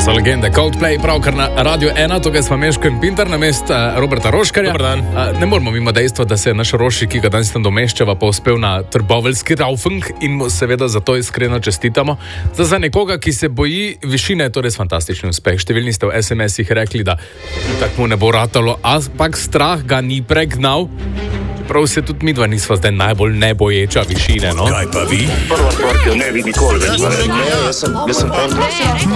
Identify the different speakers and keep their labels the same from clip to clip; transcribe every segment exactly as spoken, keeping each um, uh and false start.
Speaker 1: so legende. Coldplay pravkar na Radio ena, tukaj smo Meško in Pintar na mest Roberta Roškarja.
Speaker 2: Dobar dan.
Speaker 1: Ne moramo mimo dejstva, da se je naš Roši, ki ga danes tam domeščava, povspel na trboveljski Raufeng in mu seveda za to iskreno čestitamo. Za, za nekoga, ki se boji višine, je to res fantastični uspeh. Številni ste v es em esih rekli, da tako mu ne bo ratalo, ampak strah ga ni pregnal. Prav se tudi mi dva nisva zdaj najbolj neboječa višine, no?
Speaker 3: Kaj pa vi?
Speaker 4: Prva stvar, ki jo ne bi nikoli več naredil. Ne, jaz sem, jaz sem kontra.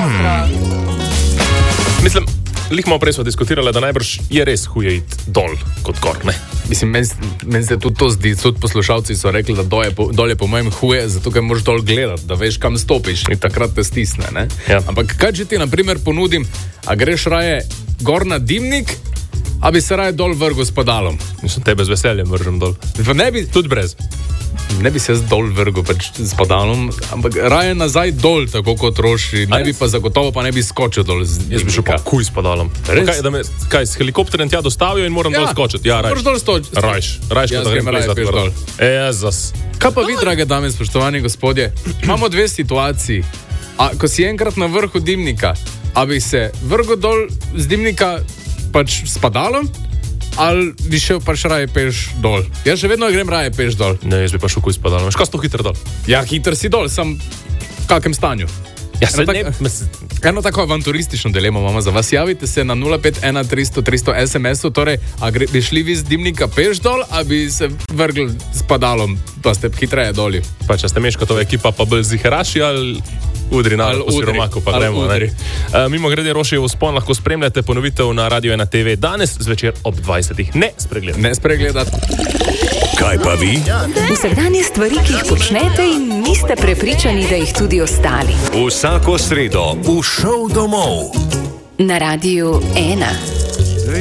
Speaker 2: Mislim, lih malo prej smo diskutirali, da najbrž je res huje iti dol kot gor, ne?
Speaker 1: Mislim, meni men se tudi to zdi, tudi poslušalci so rekli, da dol je po, dol je po mojem huje, zato ker moraš dol gledati, da veš, kam stopiš in takrat te stisne, ne?
Speaker 2: Ja.
Speaker 1: Ampak kaj če ti, na primer, ponudim, a greš raje gor na dimnik, a bi se raje dol vrgel s padalom?
Speaker 2: Mislim, tebe z veseljem vržem dol.
Speaker 1: Ne bi,
Speaker 2: Tudi brez.
Speaker 1: ne bi se z dol vrgel pač s padalom, ampak raje nazaj dol, tako kot Roši, ne
Speaker 2: A
Speaker 1: bi
Speaker 2: res?
Speaker 1: pa zagotovo pa ne bi skočil dol z dimnika.
Speaker 2: Jaz bi šel pa kuj s padalom.
Speaker 1: Res?
Speaker 2: Kaj, da me, kaj, s helikopterjem tja dostavijo in moram dol skočiti? Ja,
Speaker 1: moraš
Speaker 2: rajš.
Speaker 1: dol stočiti.
Speaker 2: Rajš, rajš,
Speaker 1: Jaz
Speaker 2: kot da grem
Speaker 1: grem raje
Speaker 2: plezat
Speaker 1: peš
Speaker 2: gor.
Speaker 1: dol.
Speaker 2: Jezus.
Speaker 1: Kaj pa vi, drage dame, spoštovani gospodje? Imamo dve situaciji. A, ko si enkrat na vrhu dimnika, a bi se vrgel dol z dimnika pač s padalom, ali bi šel pač raje peš dol? Jaz še vedno grem raje peš dol.
Speaker 2: Ne, jaz bi pa šel kuj s padalom. Veš, kaj sto hiter dol?
Speaker 1: Ja, hiter si dol, sem v kakem stanju.
Speaker 2: Ja, se
Speaker 1: Eno
Speaker 2: ne,
Speaker 1: tak-
Speaker 2: mes,
Speaker 1: Eno tako avanturistično dilemo imamo za vas. Javite se na nula pet ena tristo tristo es em esu, torej, a gre, bi šli vi z dimnika peš dol, a bi se vrgli s padalom, pa ste hitreje doli.
Speaker 2: pa če ste Meškotova ekipa, pa bolj ziheraši ali udri na
Speaker 1: Ali
Speaker 2: po
Speaker 1: udri.
Speaker 2: siromaku, pa
Speaker 1: Ali
Speaker 2: gremo.
Speaker 1: udri.
Speaker 2: Uh, mimo grede Rošijev vzpon lahko spremljate ponovitev na Radio ena te ve danes zvečer ob dvajsetih. Ne spregledajte.
Speaker 1: Ne spregledati.
Speaker 3: Kaj pa vi?
Speaker 5: Vsakdanje stvari, ki jih počnete in niste prepričani, da jih tudi ostali.
Speaker 3: Vsako sredo v šov domov.
Speaker 5: Na Radiu ena.